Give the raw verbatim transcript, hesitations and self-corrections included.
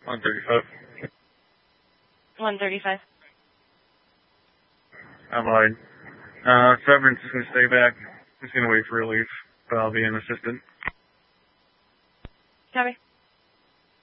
one thirty-five. one thirty-five. I'm alright. Uh, Severance is going to stay back. He's going to wait for relief, but I'll be an assistant. Copy.